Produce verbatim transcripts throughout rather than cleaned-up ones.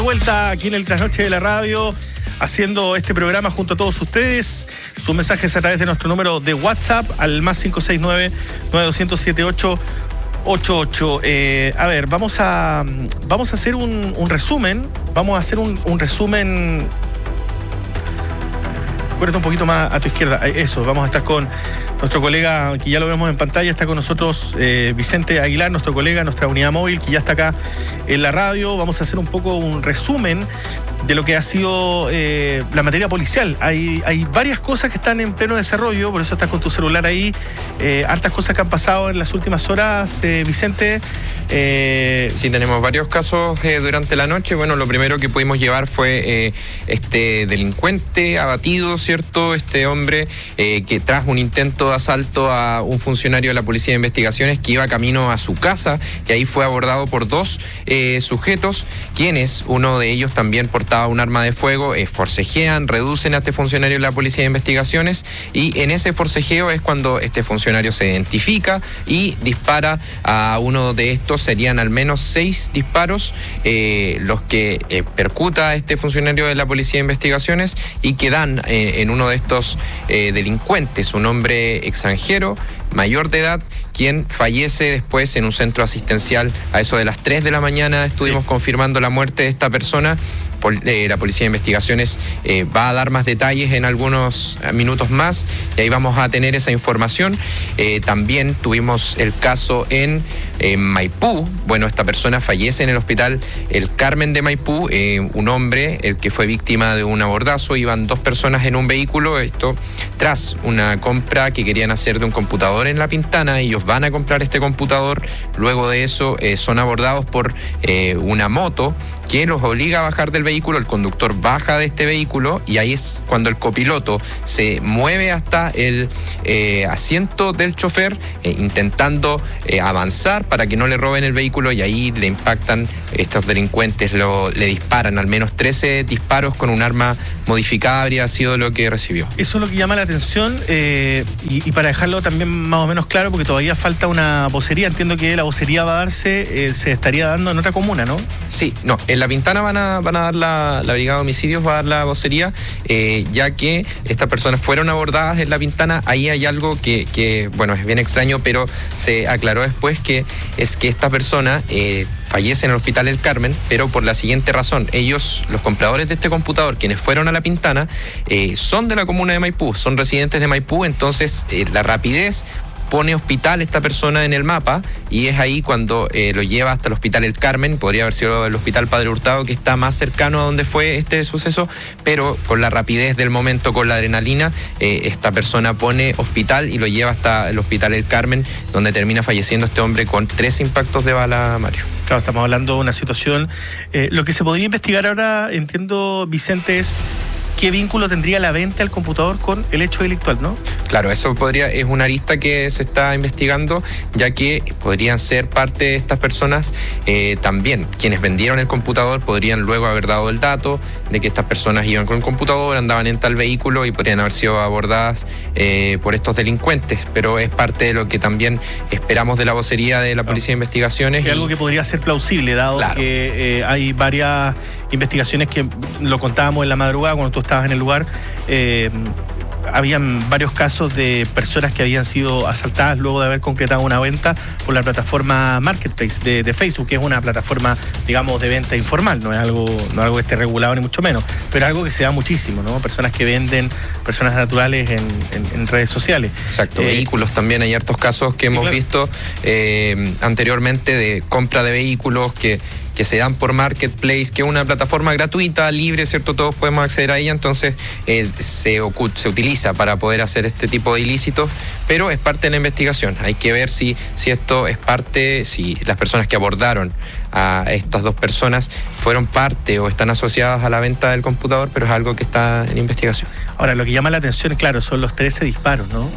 Vuelta aquí en el Trasnoche de la Radio, haciendo este programa junto a todos ustedes. Sus mensajes a través de nuestro número de WhatsApp al más cinco seis nueve, nueve dos cero siete ocho ocho ocho. Eh, a ver, vamos a, vamos a hacer un, un resumen. Vamos a hacer un, un resumen. Cuéntate un poquito más a tu izquierda. Eso, vamos a estar con nuestro colega, que ya lo vemos en pantalla, está con nosotros eh, Vicente Aguilar, nuestro colega, nuestra unidad móvil, que ya está acá en la radio. Vamos a hacer un poco un resumen de lo que ha sido eh, la materia policial. Hay, hay varias cosas que están en pleno desarrollo, por eso estás con tu celular ahí. Eh, hartas cosas que han pasado en las últimas horas, eh, Vicente. Eh... Sí, tenemos varios casos eh, durante la noche. Bueno, lo primero que pudimos llevar fue eh, este delincuente abatido, ¿cierto? Este hombre eh, que tras un intento de asalto a un funcionario de la Policía de Investigaciones que iba camino a su casa, y ahí fue abordado por dos eh, sujetos, quienes, uno de ellos también portaba un arma de fuego, eh, forcejean, reducen a este funcionario de la Policía de Investigaciones, y en ese forcejeo es cuando este funcionario se identifica y dispara a uno de estos. Serían al menos seis disparos eh, los que eh, percuta a este funcionario de la Policía de Investigaciones y que dan eh, en uno de estos eh, delincuentes, un hombre extranjero, mayor de edad, quien fallece después en un centro asistencial a eso de las tres de la mañana. Estuvimos sí. confirmando la muerte de esta persona. La Policía de Investigaciones eh, va a dar más detalles en algunos minutos más, y ahí vamos a tener esa información. Eh, también tuvimos el caso en eh, Maipú. Bueno, esta persona fallece en el hospital El Carmen de Maipú, eh, un hombre, el que fue víctima de un abordazo. Iban dos personas en un vehículo, esto tras una compra que querían hacer de un computador en La Pintana. Ellos van a comprar este computador, luego de eso eh, son abordados por eh, una moto que los obliga a bajar del vehículo. El conductor baja de este vehículo y ahí es cuando el copiloto se mueve hasta el eh, asiento del chofer, eh, intentando eh, avanzar para que no le roben el vehículo, y ahí le impactan estos delincuentes, lo, le disparan al menos trece disparos con un arma modificada, habría sido lo que recibió. Eso es lo que llama la atención, eh, y, y para dejarlo también más o menos claro, porque todavía falta una vocería, entiendo que la vocería va a darse, eh, se estaría dando en otra comuna, ¿no? Sí, no, en La Pintana van a, van a dar la, la Brigada de Homicidios, va a dar la vocería, eh, ya que estas personas fueron abordadas en La Pintana. Ahí hay algo que, que bueno, es bien extraño, pero se aclaró después, que es que esta persona eh, fallece en el hospital El Carmen, pero por la siguiente razón: ellos, los compradores de este computador, quienes fueron a La Pintana, eh, son de la comuna de Maipú, son residentes de Maipú, entonces eh, la rapidez pone hospital esta persona en el mapa, y es ahí cuando eh, lo lleva hasta el hospital El Carmen. Podría haber sido el hospital Padre Hurtado, que está más cercano a donde fue este suceso, pero con la rapidez del momento, con la adrenalina, eh, esta persona pone hospital y lo lleva hasta el hospital El Carmen, donde termina falleciendo este hombre con tres impactos de bala, Mario. Claro, estamos hablando de una situación. Eh, lo que se podría investigar ahora, entiendo, Vicente, es ¿qué vínculo tendría la venta del computador con el hecho delictual, no? Claro, eso podría, es una arista que se está investigando, ya que podrían ser parte de estas personas eh, también. Quienes vendieron el computador podrían luego haber dado el dato de que estas personas iban con el computador, andaban en tal vehículo, y podrían haber sido abordadas eh, por estos delincuentes. Pero es parte de lo que también esperamos de la vocería de la Policía de Investigaciones. Es y... algo que podría ser plausible, dado claro. que eh, hay varias investigaciones que lo contábamos en la madrugada cuando tú estabas en el lugar. Eh, habían varios casos de personas que habían sido asaltadas luego de haber concretado una venta por la plataforma Marketplace de, de Facebook, que es una plataforma, digamos, de venta informal. No es algo, no es algo que esté regulado ni mucho menos, pero es algo que se da muchísimo, ¿no? Personas que venden personas naturales en, en, en redes sociales. Exacto, eh, vehículos también. Hay hartos casos que sí, hemos claro. visto eh, anteriormente de compra de vehículos que que se dan por Marketplace, que es una plataforma gratuita, libre, ¿cierto? Todos podemos acceder a ella, entonces eh, se, ocult, se utiliza para poder hacer este tipo de ilícitos, pero es parte de la investigación. Hay que ver si, si esto es parte, si las personas que abordaron a estas dos personas fueron parte o están asociadas a la venta del computador, pero es algo que está en investigación. Ahora, lo que llama la atención, claro, son los trece disparos, ¿no?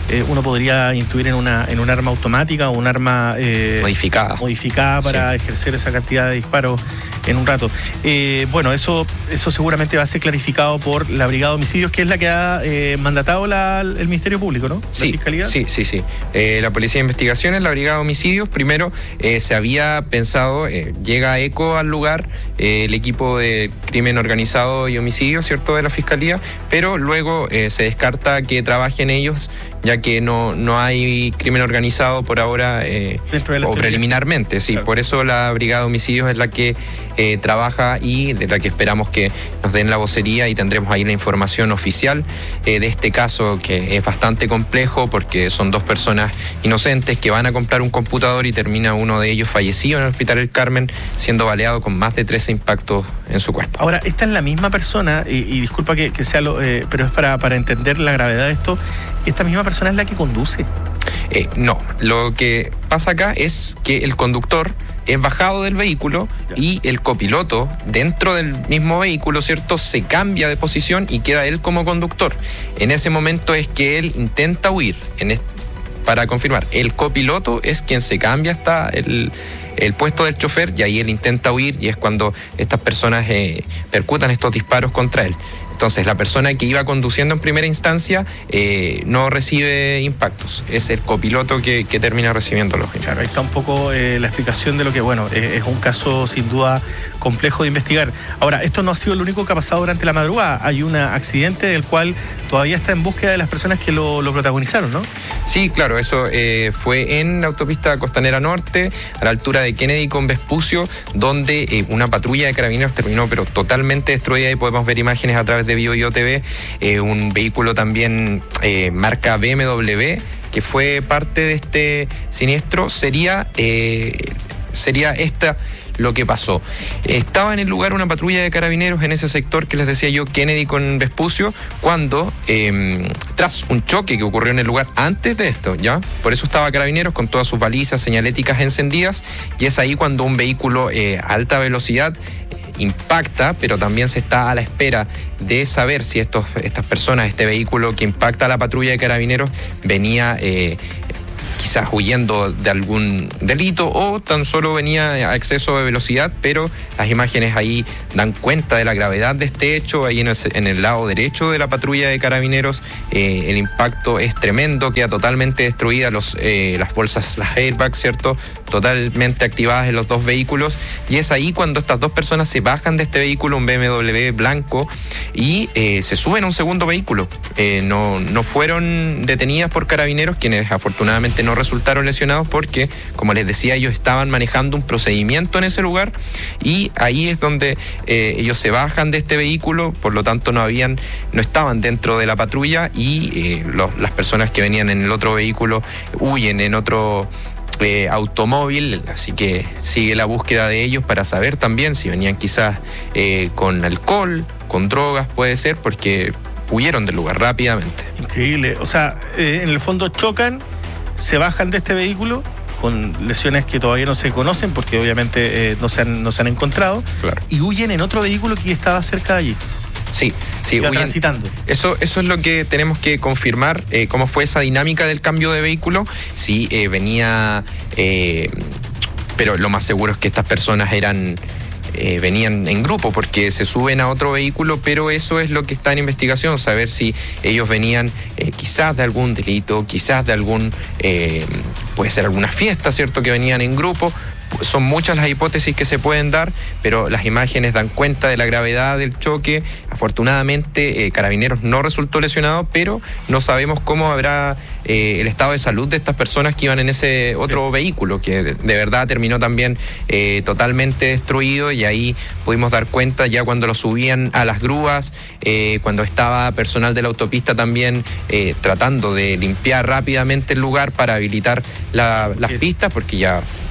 eh, uno podría intuir en una en un arma automática o un arma eh, modificada modificada para sí. ejercer esa cantidad de disparos en un rato. Eh, bueno, eso eso seguramente va a ser clarificado por la Brigada de Homicidios, que es la que ha eh, mandatado la, el Ministerio Público, ¿no? Sí, ¿La Fiscalía? Sí, sí, sí. Eh, la Policía de Investigaciones, la Brigada de Homicidios, primero eh, se había pensado, eh, llega ECO al lugar, eh, el equipo de crimen organizado y homicidio, ¿cierto?, de la Fiscalía, pero luego eh, se descarta que trabajen ellos, ya que no, no hay crimen organizado por ahora eh, o preliminarmente, sí, claro. Por eso la Brigada de Homicidios es la que eh, trabaja y de la que esperamos que nos den la vocería y tendremos ahí la información oficial eh, de este caso, que es bastante complejo porque son dos personas inocentes que van a comprar un computador y termina uno de ellos fallecido en el Hospital El Carmen, siendo baleado con más de trece impactos en su cuerpo. Ahora, esta es la misma persona, y, y disculpa que, que sea lo, eh, pero es para, para entender la gravedad de esto, esta misma persona es la que conduce. Eh, no, lo que pasa acá es que el conductor es bajado del vehículo y el copiloto dentro del mismo vehículo, ¿cierto?, se cambia de posición y queda él como conductor. En ese momento es que él intenta huir. En este, para confirmar, el copiloto es quien se cambia hasta el, el puesto del chofer y ahí él intenta huir y es cuando estas personas eh, percutan estos disparos contra él. Entonces, la persona que iba conduciendo en primera instancia eh, no recibe impactos. Es el copiloto que, que termina recibiéndolos. Claro, ahí está un poco eh, la explicación de lo que, bueno, eh, es un caso sin duda complejo de investigar. Ahora, esto no ha sido lo único que ha pasado durante la madrugada. Hay un accidente del cual todavía está en búsqueda de las personas que lo, lo protagonizaron, ¿no? Sí, claro, eso eh, fue en la autopista Costanera Norte, a la altura de Kennedy con Vespucio, donde eh, una patrulla de carabineros terminó pero totalmente destruida y podemos ver imágenes a través de Bio Bio T V, eh, un vehículo también eh, marca B M W que fue parte de este siniestro. Sería, eh, sería esta lo que pasó. Estaba en el lugar una patrulla de carabineros en ese sector que les decía yo, Kennedy con Vespucio, cuando eh, tras un choque que ocurrió en el lugar antes de esto, ¿ya? Por eso estaba carabineros con todas sus balizas señaléticas encendidas y es ahí cuando un vehículo eh, a alta velocidad impacta, pero también se está a la espera de saber si estos, estas personas, este vehículo que impacta a la patrulla de carabineros venía eh, quizás huyendo de algún delito o tan solo venía a exceso de velocidad, pero las imágenes ahí dan cuenta de la gravedad de este hecho. Ahí en el, en el lado derecho de la patrulla de carabineros eh, el impacto es tremendo, queda totalmente destruida los, eh, las bolsas, las airbags, ¿cierto?, totalmente activadas en los dos vehículos y es ahí cuando estas dos personas se bajan de este vehículo, un B M W blanco, y eh, se suben a un segundo vehículo. Eh, no, no fueron detenidas por carabineros, quienes afortunadamente no resultaron lesionados porque, como les decía, ellos estaban manejando un procedimiento en ese lugar y ahí es donde eh, ellos se bajan de este vehículo, por lo tanto no habían, no estaban dentro de la patrulla y eh, los, las personas que venían en el otro vehículo huyen en otro Eh, automóvil, así que sigue la búsqueda de ellos para saber también si venían quizás eh, con alcohol, con drogas, puede ser, porque huyeron del lugar rápidamente. Increíble, o sea, eh, en el fondo chocan, se bajan de este vehículo con lesiones que todavía no se conocen porque obviamente eh, no, se han, no se han encontrado, claro, y huyen en otro vehículo que estaba cerca de allí. Sí, sí, iba transitando. Eso, eso es lo que tenemos que confirmar, eh, cómo fue esa dinámica del cambio de vehículo, si eh, venía, eh, pero lo más seguro es que estas personas eran, eh, venían en grupo porque se suben a otro vehículo, pero eso es lo que está en investigación, saber si ellos venían eh, quizás de algún delito, quizás de algún, eh, puede ser alguna fiesta, ¿cierto?, que venían en grupo. Son muchas las hipótesis que se pueden dar, pero las imágenes dan cuenta de la gravedad del choque. Afortunadamente, eh, Carabineros no resultó lesionado, pero no sabemos cómo habrá eh, el estado de salud de estas personas que iban en ese otro sí. vehículo, que de, de verdad terminó también eh, totalmente destruido, y ahí pudimos dar cuenta ya cuando lo subían a las grúas, eh, cuando estaba personal de la autopista también eh, tratando de limpiar rápidamente el lugar para habilitar la, las pistas, porque ya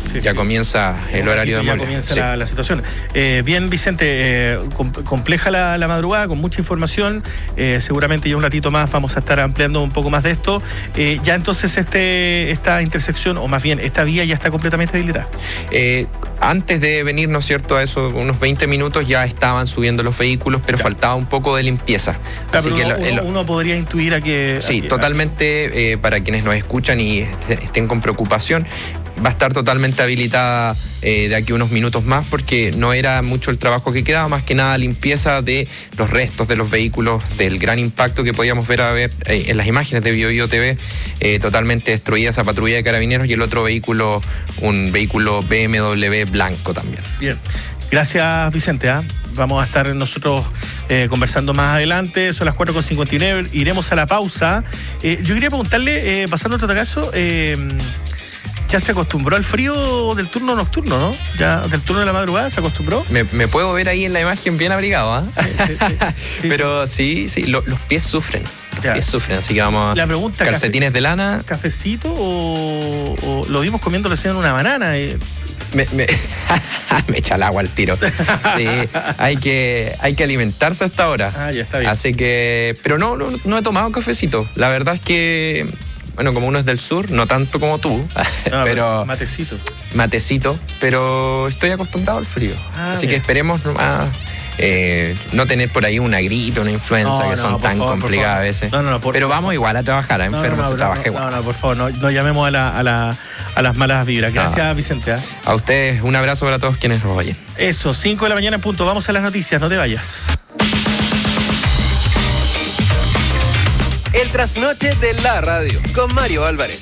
sí, ya sí. comienza el un horario de Ya comienza sí. la, la situación. Eh, bien, Vicente, eh, com compleja la, la madrugada, con mucha información. Eh, seguramente ya un ratito más vamos a estar ampliando un poco más de esto. Eh, ya entonces este esta intersección, o más bien esta vía ya está completamente habilitada. Eh, antes de venir, ¿no es cierto?, a eso, unos veinte minutos ya estaban subiendo los vehículos, pero ya. faltaba un poco de limpieza. Claro, Así que uno, el, uno, uno podría intuir a que... Sí, a que, totalmente, a que... Eh, para quienes nos escuchan y estén con preocupación, va a estar totalmente habilitada eh, de aquí unos minutos más, porque no era mucho el trabajo que quedaba, más que nada limpieza de los restos de los vehículos, del gran impacto que podíamos ver, a ver eh, en las imágenes de Bio Bio T V, eh, totalmente destruida esa patrulla de carabineros, y el otro vehículo, un vehículo B M W blanco también. Bien, gracias Vicente. ¿eh? Vamos a estar nosotros eh, conversando más adelante. Son las cuatro con cincuenta y nueve, iremos a la pausa. Eh, yo quería preguntarle, eh, pasando a otro caso, eh, ¿ya se acostumbró al frío del turno nocturno, no? ¿Ya del turno de la madrugada se acostumbró? Me, me puedo ver ahí en la imagen bien abrigado, ¿eh? Sí, sí, sí, sí. Pero sí, sí, lo, los pies sufren. Los ya. pies sufren, así que vamos la pregunta, calcetines café, de lana. ¿Cafecito o, o lo vimos comiendo recién una banana? Eh? Me, me, me echa el agua al tiro. Sí, hay que, hay que alimentarse hasta ahora. Ah, ya está bien. Así que, pero no, no, no he tomado cafecito. La verdad es que, bueno, como uno es del sur, no tanto como tú, no, pero... Matecito. Matecito, pero estoy acostumbrado al frío. Ah, Así bien. que esperemos nomás... Eh, no tener por ahí una gripe, una influenza, no, que son no, tan favor, complicadas a veces. No, no, no, por Pero favor. Vamos igual a trabajar, a enfermos no, no, no, se trabaja no, igual. No, no, por favor, no, no llamemos a, la, a, la, a las malas vibras. Gracias, no. Vicente. ¿eh? A ustedes, un abrazo para todos quienes nos oyen. Eso, cinco de la mañana en punto. Vamos a las noticias, no te vayas. El trasnoche de la radio, con Mario Álvarez.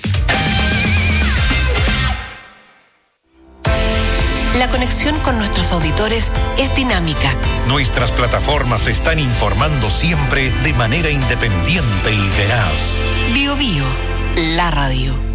La conexión con nuestros auditores es dinámica. Nuestras plataformas están informando siempre de manera independiente y veraz. Bio Bio, la radio.